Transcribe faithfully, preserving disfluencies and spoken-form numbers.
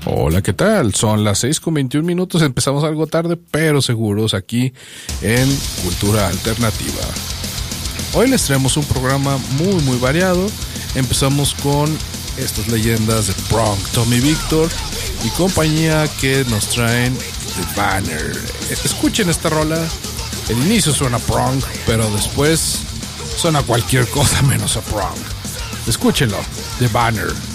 Hola, ¿qué tal? Son las seis con veintiún minutos, empezamos algo tarde, pero seguros aquí en Cultura Alternativa. Hoy les traemos un programa muy, muy variado. Empezamos con estas leyendas de prog, Tommy Victor y compañía que nos traen The Banner. Escuchen esta rola, el inicio suena prog, pero después suena cualquier cosa menos a prog. Escúchenlo, The Banner.